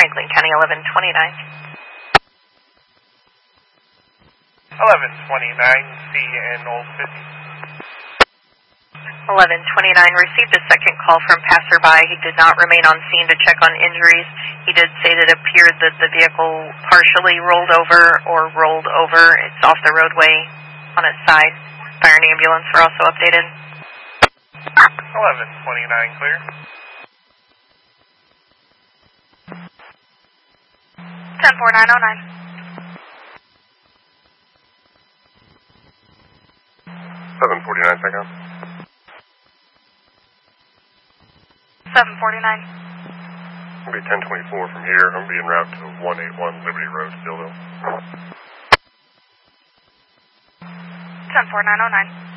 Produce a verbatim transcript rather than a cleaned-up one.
Franklin County eleven twenty-nine. eleven twenty-nine, C N Old fifty. eleven twenty-nine received a second call from passerby. He did not remain on scene to check on injuries. He did say that it appeared that the vehicle partially rolled over or rolled over. It's off the roadway on its side. Fire and ambulance were also updated. eleven twenty-nine, clear. ten four nine oh nine. seven forty-nine, second. seven forty-nine. It'll be ten twenty-four from here. I'm being route to one eighty-one Liberty Road, Stillville. ten four nine oh nine.